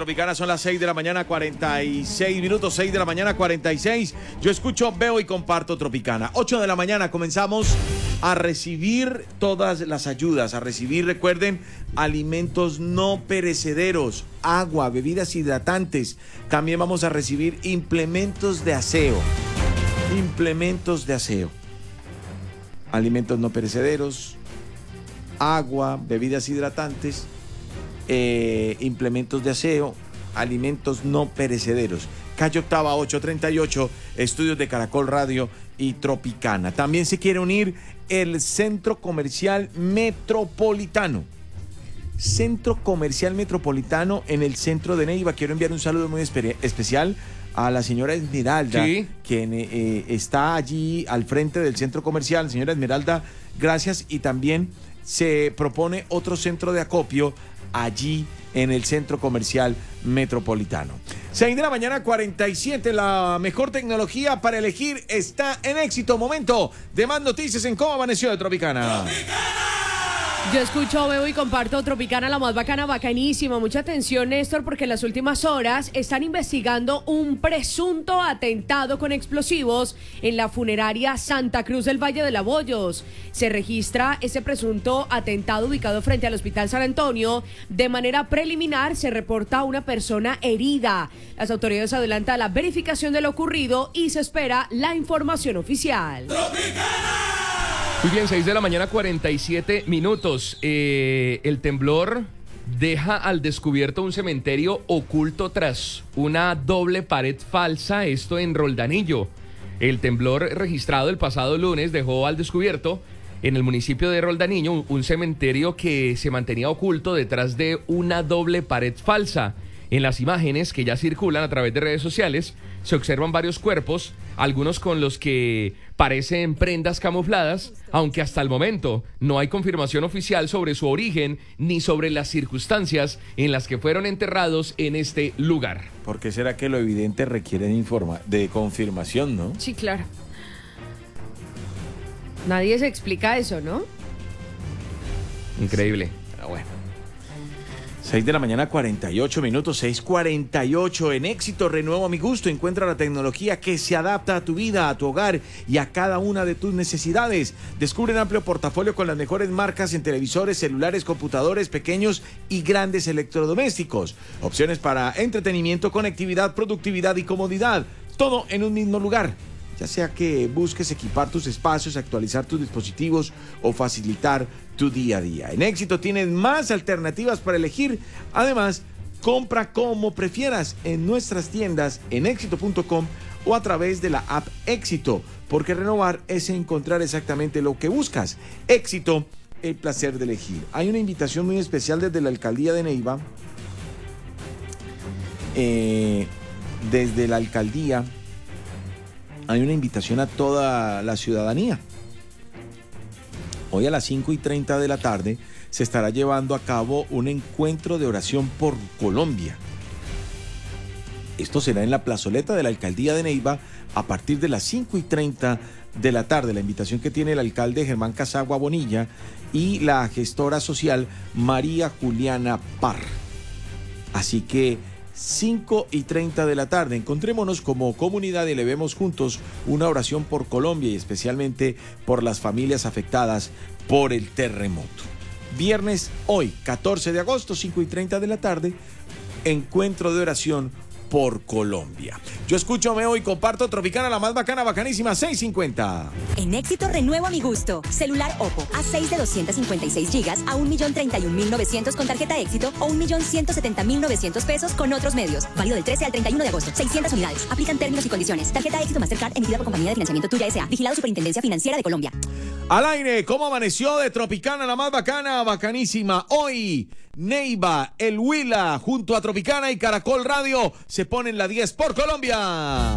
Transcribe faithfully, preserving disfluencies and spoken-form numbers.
Tropicana, son las seis de la mañana, cuarenta y seis minutos, seis de la mañana, cuarenta y seis. Yo escucho, veo y comparto Tropicana. ocho de la mañana comenzamos a recibir todas las ayudas, a recibir, recuerden, alimentos no perecederos, agua, bebidas hidratantes. También vamos a recibir implementos de aseo, implementos de aseo, alimentos no perecederos, agua, bebidas hidratantes, eh, implementos de aseo, alimentos no perecederos. Calle Octava ocho treinta y ocho, estudios de Caracol Radio y Tropicana. También se quiere unir el Centro Comercial Metropolitano. Centro Comercial Metropolitano en el centro de Neiva. Quiero enviar un saludo muy espe- especial a la señora Esmeralda, sí, quien eh, está allí al frente del centro comercial. Señora Esmeralda, gracias. Y también se propone otro centro de acopio allí en el Centro Comercial Metropolitano. seis de la mañana, cuarenta y siete. La mejor tecnología para elegir está en Éxito. Momento de más noticias en Cómo Amaneció de Tropicana. ¡Tropicana! Yo escucho, veo y comparto Tropicana, la más bacana, bacanísima. Mucha atención, Néstor, porque en las últimas horas están investigando un presunto atentado con explosivos en la funeraria Santa Cruz del Valle de los Bollos. Se registra ese presunto atentado ubicado frente al Hospital San Antonio. De manera preliminar se reporta una persona herida. Las autoridades adelantan la verificación de lo ocurrido y se espera la información oficial. ¡Tropicana! Muy bien, seis de la mañana, cuarenta y siete minutos. Eh, el temblor deja al descubierto un cementerio oculto tras una doble pared falsa, esto en Roldanillo. El temblor registrado el pasado lunes dejó al descubierto en el municipio de Roldanillo un cementerio que se mantenía oculto detrás de una doble pared falsa. En las imágenes que ya circulan a través de redes sociales se observan varios cuerpos, algunos con los que parecen prendas camufladas, aunque hasta el momento no hay confirmación oficial sobre su origen ni sobre las circunstancias en las que fueron enterrados en este lugar. ¿Por qué será que lo evidente requiere de, informa- de confirmación, no? Sí, claro. Nadie se explica eso, ¿no? Increíble. Pero bueno. seis de la mañana, cuarenta y ocho minutos, seis cuarenta y ocho. En Éxito, renuevo a mi gusto. Encuentra la tecnología que se adapta a tu vida, a tu hogar y a cada una de tus necesidades. Descubre un amplio portafolio con las mejores marcas en televisores, celulares, computadores, pequeños y grandes electrodomésticos. Opciones para entretenimiento, conectividad, productividad y comodidad. Todo en un mismo lugar. Ya sea que busques equipar tus espacios, actualizar tus dispositivos o facilitar tu día a día. En Éxito tienes más alternativas para elegir. Además, compra como prefieras en nuestras tiendas en éxito punto com o a través de la app Éxito, porque renovar es encontrar exactamente lo que buscas. Éxito, el placer de elegir. Hay una invitación muy especial desde la alcaldía de Neiva. Eh, desde la alcaldía hay una invitación a toda la ciudadanía. Hoy a las cinco y treinta de la tarde se estará llevando a cabo un encuentro de oración por Colombia. Esto será en la plazoleta de la alcaldía de Neiva a partir de las cinco y treinta de la tarde. La invitación que tiene el alcalde Germán Casagua Bonilla y la gestora social María Juliana Parr. Así que cinco y treinta de la tarde, encontrémonos como comunidad y elevemos juntos una oración por Colombia y especialmente por las familias afectadas por el terremoto. Viernes, hoy, catorce de agosto, cinco y treinta de la tarde, encuentro de oración por Colombia. Yo escucho, veo y comparto Tropicana, la más bacana, bacanísima, seis cincuenta. En Éxito, renuevo a mi gusto. Celular Oppo A seis de doscientos cincuenta y seis gigas a un millón treinta y un mil novecientos con tarjeta Éxito o un millón ciento setenta mil novecientos pesos con otros medios. Válido del trece al treinta y uno de agosto. seiscientas unidades. Aplican términos y condiciones. Tarjeta Éxito Mastercard emitida por Compañía de Financiamiento Tuya S A. Vigilado Superintendencia Financiera de Colombia. Al aire, ¿cómo amaneció de Tropicana, la más bacana, bacanísima? Hoy, Neiva, el Huila, junto a Tropicana y Caracol Radio, se ponen la diez por Colombia.